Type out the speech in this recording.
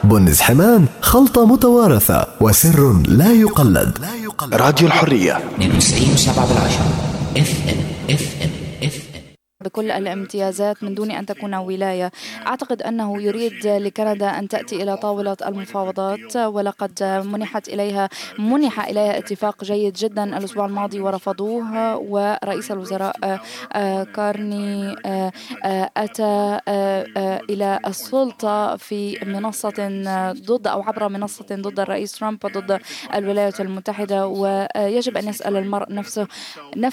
بن حمان خلطة متوارثة وسر لا يقلد. راديو الحرية 92.7 FM. بكل الامتيازات من دون أن تكون ولاية. أعتقد أنه يريد لكندا أن تأتي إلى طاولة المفاوضات، ولقد منح إليها اتفاق جيد جدا الأسبوع الماضي ورفضوه، ورئيس الوزراء كارني أتى إلى السلطة في منصة ضد أو عبر منصة ضد الرئيس ترامب، ضد الولايات المتحدة. ويجب أن يسأل المرء نفسه